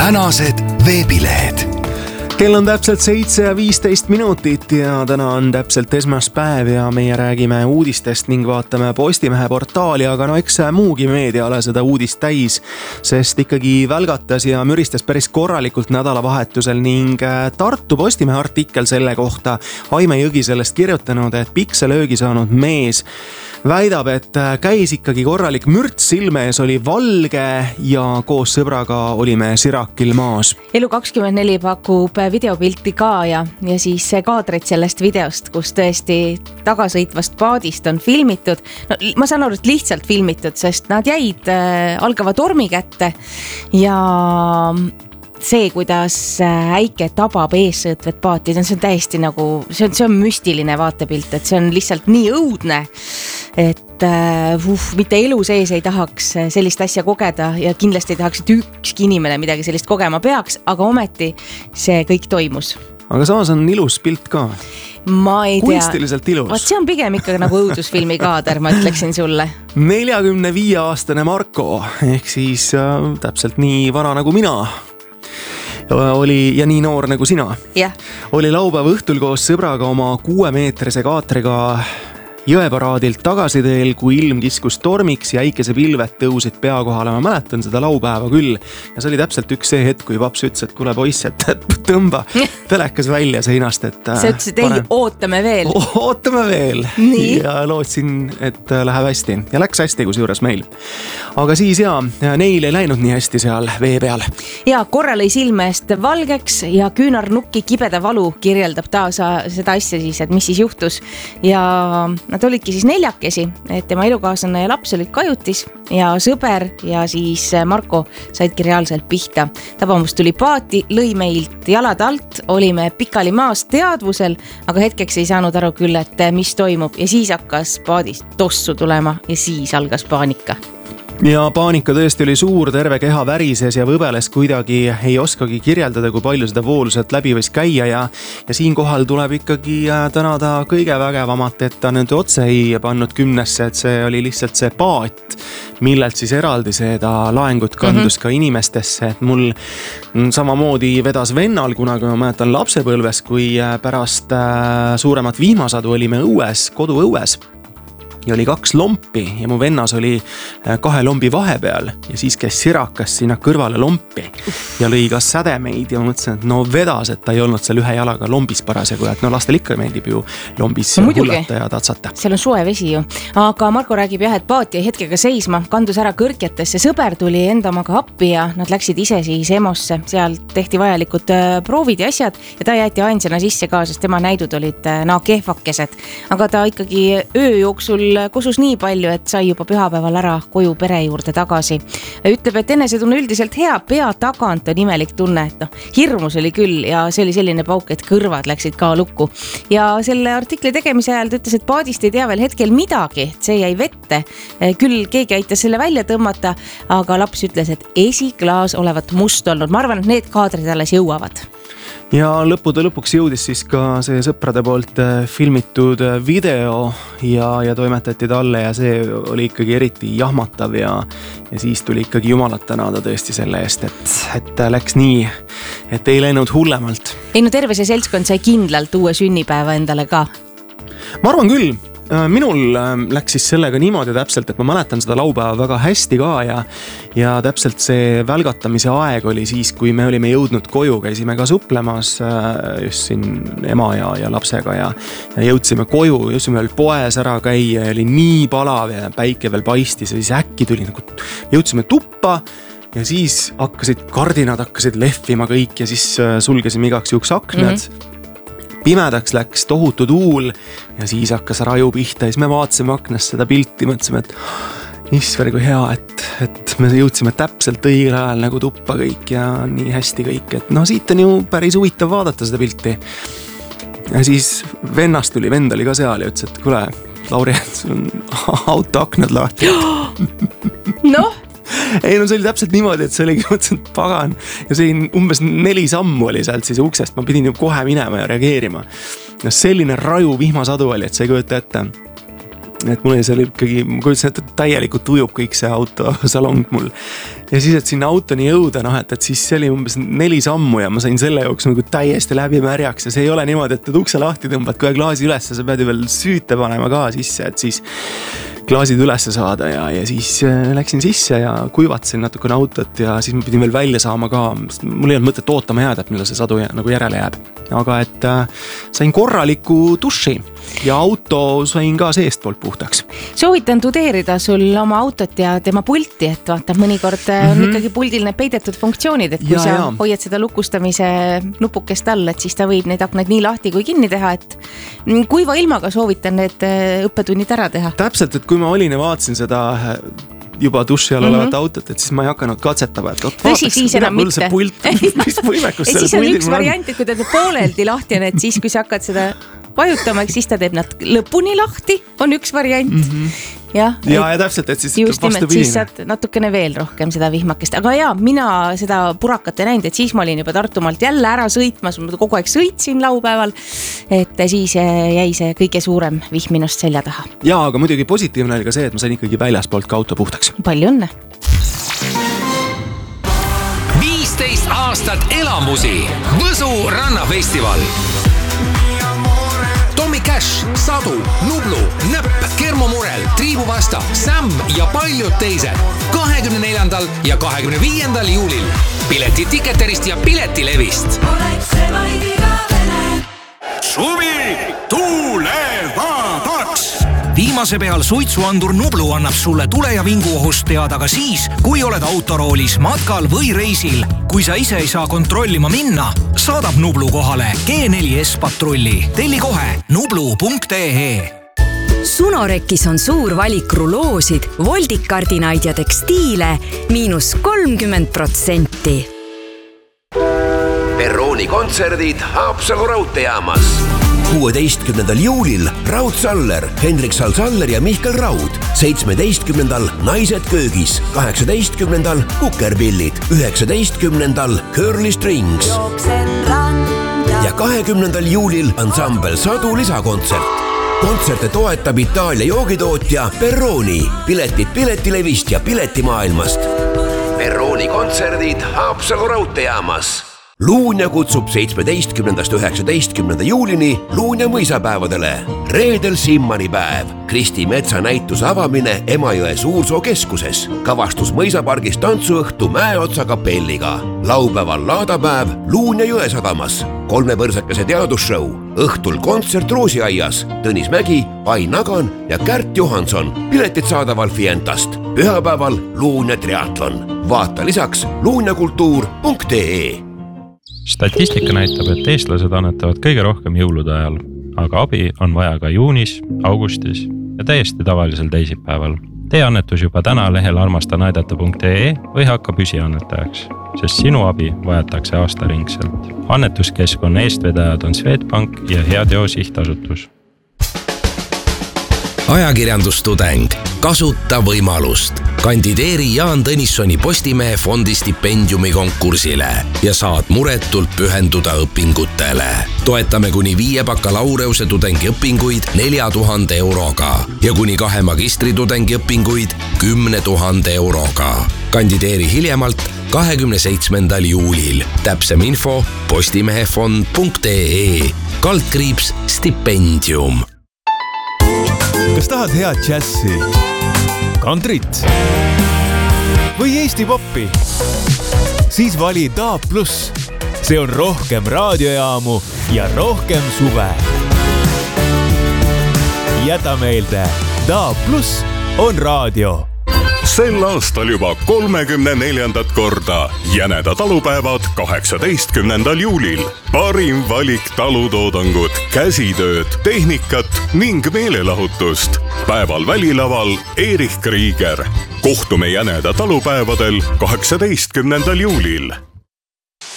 tänased veebilehed. Kell on täpselt 7:15 ja täna on täpselt esmaspäev ja meie räägime uudistest ning vaatame Postimehe portaali, aga no eks muugi meedia ole seda uudist täis, sest ikkagi välgatas ja müristas päris korralikult nädalavahetusel ning Tartu Postimehe artikkel selle kohta, Aime Jõgi sellest kirjutanud, et pikselöögi saanud mees väidab, et käis ikkagi korralik mürts silme ees, oli valge ja koos sõbraga olime Sirakil maas. Elu24 pakub videopilti ka ja siis kaadrid sellest videost, kus tõesti tagasõitvast paadist on filmitud. No, ma saan aru, et lihtsalt filmitud, sest nad jäid algava tormi kätte ja see, kuidas äike tabab eessõõtvet paati, see on täiesti nagu, see on müstiline vaatepilt, et see on lihtsalt nii õudne, et mitte elu sees ei tahaks sellist asja kogeda ja kindlasti ei tahaks, et ükski inimene midagi sellist kogema peaks, aga ometi see kõik toimus. Aga samas on ilus pilt ka. Ma ei tea. Kunstiliselt ilus. See on pigem ikka nagu õudusfilmi kaader, ma ütleksin sulle. 45-aastane Marko, ehk siis täpselt nii vana nagu mina oli ja nii noor nagu sina. Yeah. Oli laupäeva õhtul koos sõbraga oma 6-meetrise kaatriga jõeparaadilt tagasiteel, kui ilm kiskus tormiks ja äikesepilved tõusid pea kohale. Ma mäletan seda laupäeva küll. Ja see oli täpselt üks see hetk, kui paps ütles, et kuule poiss, et tõmba telekas välja seinast. See ütles, et ei, ootame veel. Ootame veel. Nii. Ja lootsin, et läheb hästi. Ja läks hästi kusjuures meil. Aga siis neil ei läinud nii hästi seal vee peal. Ja korra lõi silme eest valgeks ja küünarnukki kibeda valu kirjeldab taas seda asja siis, et mis siis juhtus. Ja nad olidki siis neljakesi, et tema elukaaslane ja laps olid kajutis ja sõber ja siis Marko saidki reaalselt pihta. Tabamus tuli paati, lõi meilt jalad alt, olime pikali maas teadvusel, aga hetkeks ei saanud aru küll, et mis toimub ja siis hakkas paadist tossu tulema ja siis algas paanika. Ja paanika tõesti oli suur, terve keha värises ja võbeles kuidagi, ei oskagi kirjeldada, kui palju seda vooluselt läbi võis käia ja siinkohal tuleb ikkagi tänada kõige vägevamat, et ta nüüd otse ei pannud 10-sse, et see oli lihtsalt see paat, millelt siis eraldi seda laengut kandus ka inimestesse, et mul samamoodi vedas vennal kunagi, ma mäletan lapsepõlves, kui pärast suuremat vihmasadu olime õues, koduõues. Ja oli 2 lompi ja mu vennas oli 2 lombi vahepeal ja siis käis sirakas sinna kõrvale lompi ja lõi ka sädemeid ja ma mõtlesin, et no vedas, et ta ei olnud seal ühe jalaga lombis parasjagu, et no lastel ikka meeldib ju lombis hullata ja tatsata. Seal on soe vesi ju, aga Marko räägib jah, et paat jäi hetkega seisma, kandus ära kõrkjatesse, sõber tuli enda omaga appi ja nad läksid ise siis EMO-sse, seal tehti vajalikud proovid ja asjad ja ta jäeti ainsana sisse ka, sest tema näidud olid kehvakesed, aga ta ikkagi öö jooksul kosus nii palju, et sai juba pühapäeval ära koju pere juurde tagasi. Ütleb, et enesetunne üldiselt hea, pea tagant on imelik tunne, et hirmus oli küll ja see oli selline pauk, et kõrvad läksid ka lukku. Ja selle artikli tegemise ajal ta ütles, et paadist ei tea veel hetkel midagi, et see jäi vette. Küll keegi aitas selle välja tõmmata, aga laps ütles, et esiklaas olevat must olnud. Ma arvan, et need kaadrid alles jõuavad. Ja lõppude lõpuks jõudis siis ka see sõprade poolt filmitud video ja toimetati talle ja see oli ikkagi eriti jahmatav ja siis tuli ikkagi jumalat tänada tõesti selle eest, et läks nii, et ei läinud hullemalt. Ei no terve see seltskond sai kindlalt uue sünnipäeva endale ka. Ma arvan küll. Minul läks siis sellega niimoodi täpselt, et ma mäletan seda laupäeva väga hästi ka ja täpselt see välgatamise aeg oli siis, kui me olime jõudnud koju, käisime ka suplemas just siin ema ja lapsega ja jõudsime koju, jõudsime veel poes ära käia ja oli nii palav ja päike veel paistis ja siis äkki tuli nagu, jõudsime tuppa ja siis kardinad hakkasid lehvima kõik ja siis sulgesime igaks juhuks aknad. Pimedaks läks tohutu tuul ja siis hakkas raju pihta ja siis me vaatasime aknast seda pilti, mõtlesime, et issver kui hea, et me jõudsime täpselt õigel ajal nagu tuppa kõik ja nii hästi kõik, et no siit on ju päris huvitav vaadata seda pilti. Ja siis vend oli ka seal ja ütles, et kuule, Lauri, sul on auto aknad lahti. Noh? Ei no see oli täpselt niimoodi, et see oligi mõtlesin, pagan ja see umbes 4 sammu oli sealt siis uksest, ma pidin ju kohe minema ja reageerima. Ja selline raju vihmasadu oli, et see ei kujuta ette. et mul oli seal ikkagi, ma kujutan, et täielikult ujub kõik see autosalong mul. Ja siis, et sinna autoni jõuda, et siis see oli umbes 4 sammu ja ma sain selle jooks nagu täiesti läbi märjaks ja see ei ole niimoodi, et ukse lahti tõmbad, kui klaasi üles, sa pead ju veel süüte panema ka sisse, et siis klaasid ülesse saada ja siis läksin sisse ja kuivatasin natukene autot ja siis ma pidin veel välja saama ka. Mul ei olnud mõtet ootama jääda, et millal see sadu nagu järele jääb. Aga et sain korraliku duši ja auto sain ka seestpoolt puhtaks. Soovitan tudeerida sul oma autot ja tema pulti, et vaata, mõnikord on ikkagi puldil need peidetud funktsioonid, et kui sa hoiad seda lukustamise nupukest all, et siis ta võib neid aknaid nii lahti kui kinni teha, et kuiva ilmaga soovitan need õppetunnid ära teha. Täpselt, et kui ma olin ja vaatasin seda juba duši all olevat autot, et siis ma ei hakanud katsetama, et tõsi, siis enam mitte. Mis võimekus et siis on üks variant, et kui ta pooleldi lahti on, et siis kui sa hakkad seda vajutama, siis ta teeb nad lõpuni lahti, on üks variant. Ja täpselt, et siis just nimelt, siis saad natukene veel rohkem seda vihmakest. Aga mina seda purakat ei näinud, et siis ma olin juba Tartumaalt jälle ära sõitmas, ma kogu aeg sõitsin laupäeval, et siis jäi see kõige suurem vihminust selja taha. Ja, aga muidugi positiivne oli ka see, et ma sain ikkagi väljaspoolt ka auto puhtaks. Palju õnne! 15 aastat elamusi Võsu rannafestival. Tommy Cash, Sadu, Nublu, Nõpp, Kermo Murel, Triibu Vasta, Sam ja paljud teised 24. ja 25. juulil. Piletid Ticketerist ja Piletilevist. Suvi tulevadaks! Viimase peal suitsuandur Nublu annab sulle tule- ja vinguohust teada ka siis, kui oled autoroolis, matkal või reisil. Kui sa ise ei saa kontrollima minna, saadab Nublu kohale G4S patrulli. Telli kohe nublu.ee. Sunorekis on suur valik ruloosid, voldikardinaid ja tekstiile -30%. Perrooni kontserdid Haapsalu raudteejaamas. 16. juulil Raud Saller, Hendrik Sal-Saller ja Mihkel Raud. 17. Naised köögis. 18. Kukerpillid. 19. Curly Strings. Ja 20. juulil ansambel Sadu lisakontsert. Kontserte toetab Itaalia joogitootja Perrooni. Piletid Piletilevist ja Piletimaailmast. Perrooni kontserdid Haapsalu raudteejaamas. Luunja kutsub 17. 19. juulini Luunja mõisapäevadele. Reedel Simmani päev. Kristi Metsa näituse avamine Emajõe Suursoo keskuses. Kavastus mõisapargis tantsuõhtu Mäeotsa kapelliga. Laupäeval laadapäev Luunja Jõesadamas. 3 põrsakese teadusshow. Õhtul kontsert Roosiaias. Tõnis Mägi, Ain Nagan ja Kärt Johanson. Piletid saadaval Fientast. Pühapäeval Luunja triatlon. Vaata lisaks luunjakultuur.ee. Statistika näitab, et eestlased annetavad kõige rohkem jõulude ajal, aga abi on vaja ka juunis, augustis ja täiesti tavalisel teisipäeval. Tee annetus juba täna lehel armastanaidata.ee või hakka püsiannetajaks, sest sinu abi vajatakse aastaringselt. Annetuskeskkonna eestvedajad on Swedbank ja Heateo sihtasutus. Ajakirjandustudeng. Kasuta võimalust. Kandideeri Jaan Tõnissoni Postimehe fondi stipendiumi konkursile ja saad muretult pühenduda õpingutele. Toetame kuni 5 bakalaureuse tudengi õpinguid 4000 euroga ja kuni 2 magistritudengi õpinguid 10 000 euroga. Kandideeri hiljemalt 27. juulil. Täpsem info postimehefond.ee /stipendium. Kas tahad head džässi, kantrit või Eesti poppi? Siis vali DAB+. See on rohkem raadiojaamu ja rohkem suve. Jäta meelde, DAB+ on raadio. Sel aastal juba 34. korda Jäneda talupäevad 18. juulil. Parim valik talutoodangut, käsitööd, tehnikat ning meelelahutust. Päeval välilaval Erich Krieger. Kohtume Jäneda talupäevadel 18. juulil.